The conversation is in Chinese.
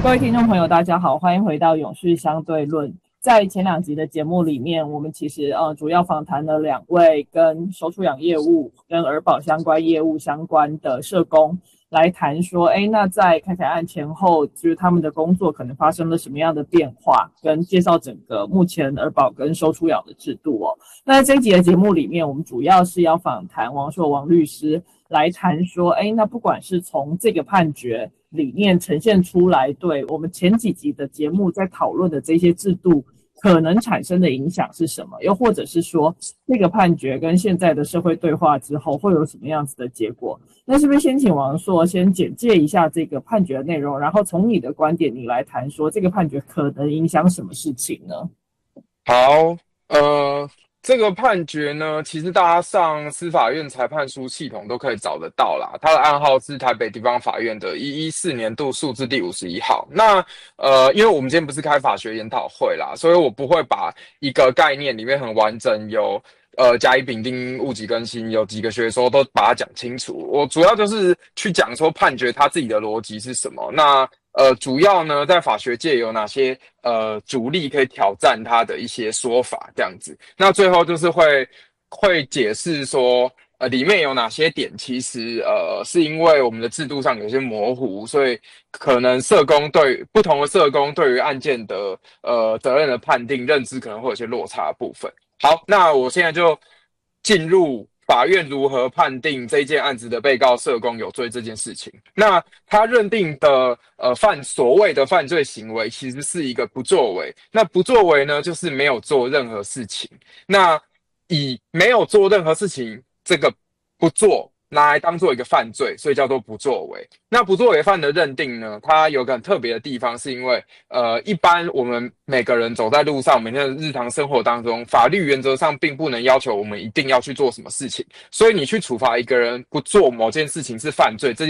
各位听众朋友，大家好，欢迎回到永续相对论。在前两集的节目里面，我们其实主要访谈了两位跟收出养业务、跟儿保相关业务相关的社工，来谈说，那在开采案前后，就是他们的工作可能发生了什么样的变化，跟介绍整个目前儿保跟收出养的制度哦。那在这一集的节目里面，我们主要是要访谈王硕王律师来谈说，那不管是从这个判决里面呈现出来，对我们前几集的节目在讨论的这些制度可能产生的影响是什么，又或者是说这个判决跟现在的社会对话之后会有什么样子的结果。那是不是先请王硕先简介一下这个判决的内容，然后从你的观点你来谈说这个判决可能影响什么事情呢？ 好，这个判决呢，其实大家上司法院裁判书系统都可以找得到啦。它的案号是台北地方法院的114年度数字第51号。那因为我们今天不是开法学研讨会啦，所以我不会把一个概念里面很完整有甲乙丙丁戊己庚辛有几个学说都把它讲清楚。我主要就是去讲说判决它自己的逻辑是什么。那主要呢，在法学界有哪些主力可以挑战他的一些说法，这样子。那最后就是会解释说，里面有哪些点，其实是因为我们的制度上有些模糊，所以可能社工对不同的社工对于案件的责任的判定认知可能会有些落差的部分。好，那我现在就进入法院如何判定这件案子的被告社工有罪这件事情。那他认定的所谓的犯罪行为，其实是一个不作为。那不作为呢，就是没有做任何事情。那以没有做任何事情这个不做拿来当做一个犯罪，所以叫做不作为。那不作为犯的认定呢，它有个很特别的地方，是因为一般我们每个人走在路上，每天的日常生活当中，法律原则上并不能要求我们一定要去做什么事情，所以你去处罚一个人不做某件事情是犯罪，这